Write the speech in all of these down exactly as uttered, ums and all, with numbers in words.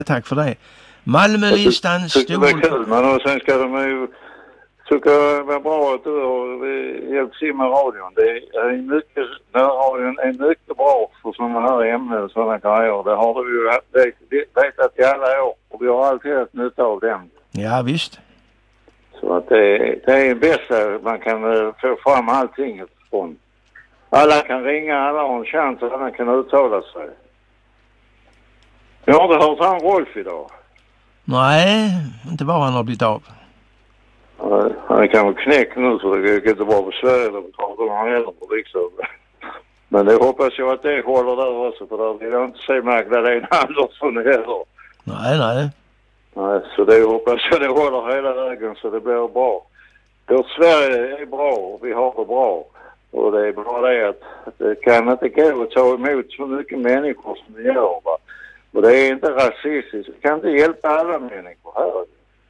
Tack för det. Malmölistan stod... Det är kul, men och sen ska de ju... Tycker det var bra att du har hjälpt till med radion. Det är mycket... Närradion är mycket bra för sådana här ämnen och sådana grejer. Det har du ju vetat i alla år. Och vi har alltid haft nytta av den. Ja, visst. Så att det, det är det bästa man kan få fram allting från. Alla kan ringa, alla har en chans och alla kan uttala sig. Jag har inte hört han Rolf idag. Nej, inte bara han har blivit av. Ja, han kan vara knäck nu så det går inte bra på Sverige eller på han heller på riksdagen. Men det hoppas jag att det håller där också, för där vill jag inte se Magdalena Andersson heller. Nej, nej. Nej, så det hoppas jag det håller hela vägen så det blir bra. Vårt Sverige är bra och vi har det bra. Och det är bra det att, att det kan inte gå att ta emot så mycket människor som det gör, va. Och det är inte rasistiskt. Vi kan inte hjälpa alla människor här.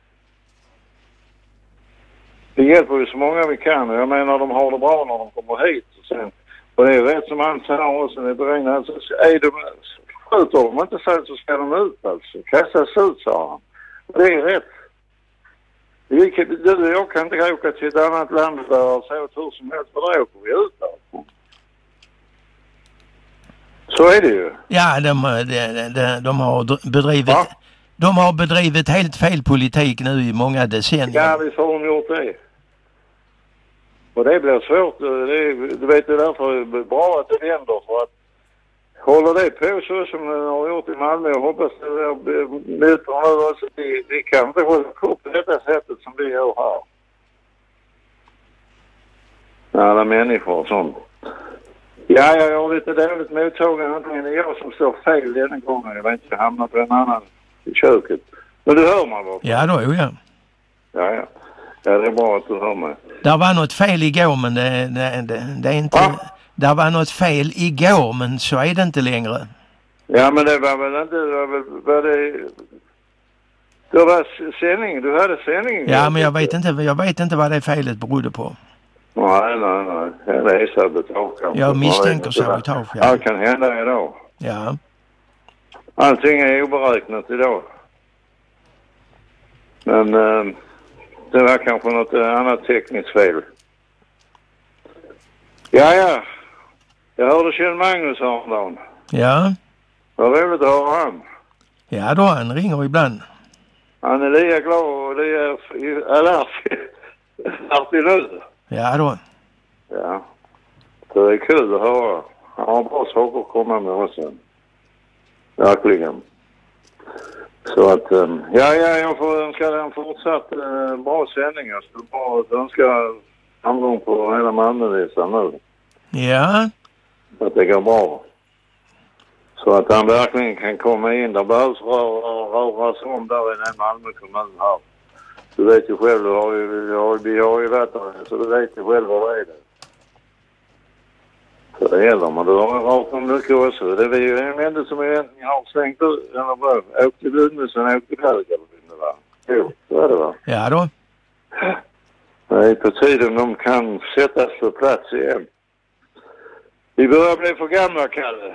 Vi hjälper ju så många vi kan. Och jag menar, de har det bra när de kommer hit. Och, sen, och det är rätt som han sa också. Det beräknar, alltså, är de, skjuter de inte så, så ska de ut alltså. Kastas ut, sa han. Och det är rätt. Vi kan, du, jag kan inte åka till ett annat land där så hur som helst. För då åker vi ut där. Så är det ju. Ja, de, de, de, de har bedrivit ja. de har bedrivit helt fel politik nu i många decennier. Ja, visst har de gjort det. Och det blir svårt. Det, du vet, det är därför bra att det händer. För att håller det på så som de har gjort i Malmö och hoppas att det möter nu också. Vi, vi kan inte hålla på på detta sättet som vi gör här. Alla människor och sånt. Ja, jag har lite dåligt mottagande. Antingen är jag som står fel denna gången. Jag vet inte, jag hamnar på en annan i köket. Men du hör mig, va? Ja, då är jag. Ja, ja. Ja, det är bra att du hör mig. Där var något fel igår, men det, det, det, det är inte... Va? Där var något fel igår, men så är det inte längre. Ja, men det var väl inte... Det var väl... Var det... Det var sändning. Du hade sändning. Ja, men jag vet inte, jag vet inte vad det felet berodde på. Nej, nej, nej. Det är sabotage. Jag misstänker sabotage. Ja. Allt kan hända idag. Ja. Allting är oberäknat idag. Men eh, det var kanske något annat tekniskt fel. Ja, ja. Jag hörde Kjell Magnus häromdagen. Ja. Vad roligt att höra han. Ja då, han ringer ibland. Han är lika glad och det är alert alltid nu. Ja då. Ja. Så det är kul att höra. Han har bra saker att komma med också. Verkligen. Så att, ja, ja, jag får önska en fortsatt uh, bra sändning. Jag skulle bara önska framgång på hela Malmölistan nu. Ja. Så att det går bra. Så att han verkligen kan komma in. Det behövs röras om där i den Malmö kommun här. Du vet ju själv, du har ju, du har, vi har ju varit där, så du vet ju själv vad det är. Så det gäller, men du har ju rakt om mycket också. Det är ju en enda som egentligen har slängt ut, eller vad, åkt till Lundme, sen åkt till Hög, eller vad det var. Jo, så är det, va? Ja då. Det är på tiden de kan sättas på plats igen. Vi börjar bli för gamla, Kalle.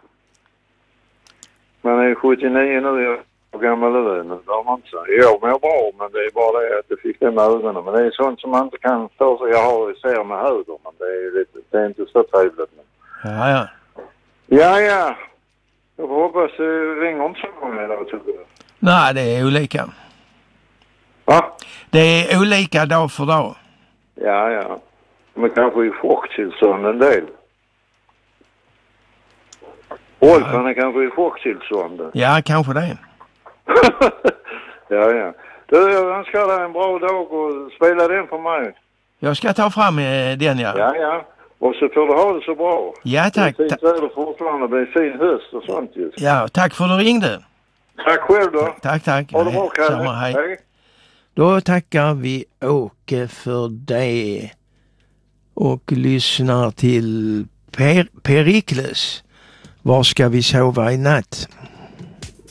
Man är sjuttionio nu, jag är gammal nu. Det har man inte sagt. Jag mår bra, men det är bara det att jag fick det med ögonen. Men det är sånt som man inte kan stå sig. Jag har ju ser med höger, men det är, lite, det är inte så trevligt. Men... Ja, ja. Ja, ja. Jag hoppas det ringer om så många idag, tycker jag. Nej, det är olika. Va? Det är olika dag för dag. Ja, ja. Men kanske i chocktillstånd en del. Rolf, han är kanske i chocktillstånd. Ja, kanske det. ja, ja. Du, jag önskar dig en bra dag och spela den för mig. Jag ska ta fram eh, den, ja. Ja, ja. Och så får du ha det så bra. Ja, tack. Det är fint väder fortfarande. Det blir fin höst och sånt just. Ja, tack för att du ringde. Tack själv då. Tack, tack. Ha det bra, Kalle. Samma, hej. Hej. Då tackar vi Åke för det. Och lyssnar till per- Perikles. Var ska vi sova i natt?